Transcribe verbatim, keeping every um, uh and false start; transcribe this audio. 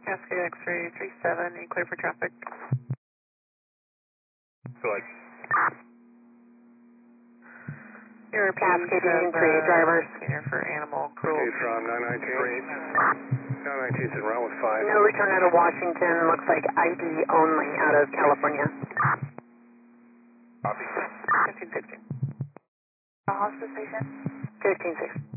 Cascade X-ray three seven, you clear for traffic. Good. Your Cascade has Union three drivers. Scanner for animal cruelty. from nine nineteen. nine nineteen is in route with five. No return out of Washington. Looks like I D only out of California. Copy. fifteen fifteen. Hospital station? fifteen six.